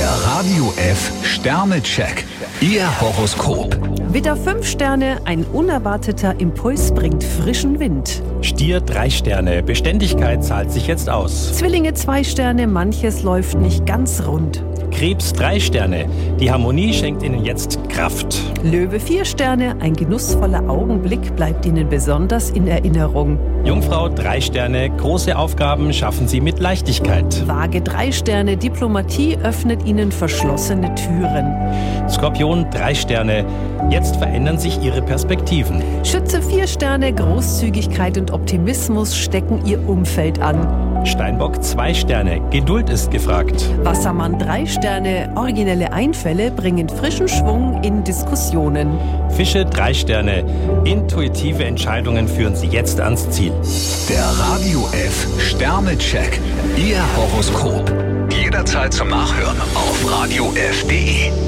Der Radio F Sternecheck. Ihr Horoskop. Widder 5 Sterne, ein unerwarteter Impuls bringt frischen Wind. Stier 3 Sterne, Beständigkeit zahlt sich jetzt aus. Zwillinge 2 Sterne, manches läuft nicht ganz rund. Krebs 3 Sterne, die Harmonie schenkt Ihnen jetzt Kraft. Löwe 4 Sterne, ein genussvoller Augenblick bleibt Ihnen besonders in Erinnerung. Jungfrau 3 Sterne, große Aufgaben schaffen Sie mit Leichtigkeit. Waage 3 Sterne, Diplomatie öffnet Ihnen verschlossene Türen. Skorpion 3 Sterne, jetzt verändern sich Ihre Perspektiven. Schütze 4 Sterne, Großzügigkeit und Optimismus stecken Ihr Umfeld an. Steinbock 2 Sterne, Geduld ist gefragt. Wassermann 3 Sterne, originelle Einfälle bringen frischen Schwung in Diskussionen. Fische 3 Sterne, intuitive Entscheidungen führen Sie jetzt ans Ziel. Der Radio F Sternecheck. Ihr Horoskop. Jederzeit zum Nachhören auf radiof.de.